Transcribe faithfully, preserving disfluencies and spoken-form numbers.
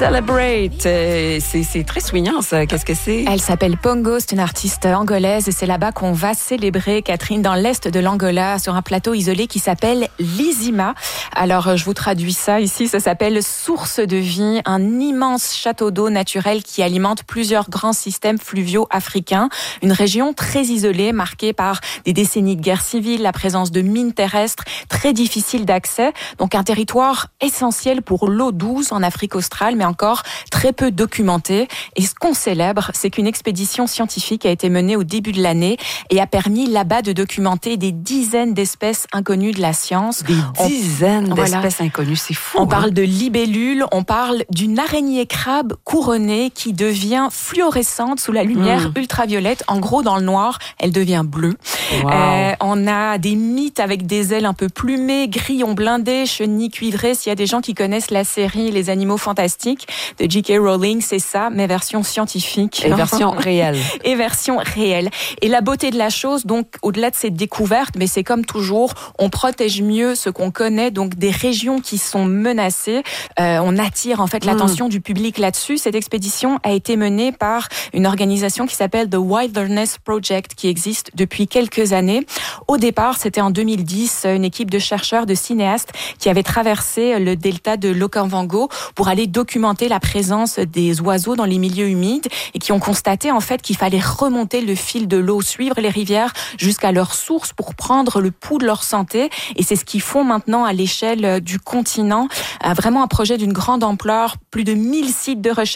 Celebrate. Euh, c'est, c'est très swingant, ça. Qu'est-ce que c'est? Elle s'appelle Pongo, c'est une artiste angolaise et c'est là-bas qu'on va célébrer, Catherine, dans l'est de l'Angola, sur un plateau isolé qui s'appelle Lizima. Alors, je vous traduis ça ici. Ça s'appelle Source de vie, un immense château d'eau naturel qui alimente plusieurs grands systèmes fluviaux africains. Une région très isolée, marquée par des décennies de guerre civile, la présence de mines terrestres, très difficile d'accès. Donc, un territoire essentiel pour l'eau douce en Afrique australe, mais encore très peu documenté. Et ce qu'on célèbre, c'est qu'une expédition scientifique a été menée au début de l'année et a permis là-bas de documenter des dizaines d'espèces inconnues de la science. Des on, dizaines voilà. d'espèces inconnues, c'est fou. On hein? parle de libellules, on parle d'une araignée crabe couronnée qui devient fluorescente sous la lumière mmh. ultraviolette. En gros, dans le noir, elle devient bleue. Wow. Euh, on a des mythes avec des ailes un peu plumées, grillons blindés, chenilles cuivrées. S'il y a des gens qui connaissent la série Les Animaux Fantastiques de J K Rowling, c'est ça, mais version scientifique. Et version réelle. Et version réelle. Et la beauté de la chose, donc, au-delà de cette découverte, mais c'est comme toujours, on protège mieux ce qu'on connaît, donc des régions qui sont menacées. Euh, on attire en fait l'attention mmh. du public là-dessus. Cette expédition a été menée par une organisation qui s'appelle The Wilderness Project, qui existe depuis quelques années. Au départ, c'était en deux mille dix, une équipe de chercheurs, de cinéastes qui avait traversé le delta de l'Okavango pour aller documenter la présence des oiseaux dans les milieux humides et qui ont constaté en fait qu'il fallait remonter le fil de l'eau, suivre les rivières jusqu'à leur source pour prendre le pouls de leur santé. Et c'est ce qu'ils font maintenant à l'échelle du continent. Vraiment un projet d'une grande ampleur, plus de mille sites de recherche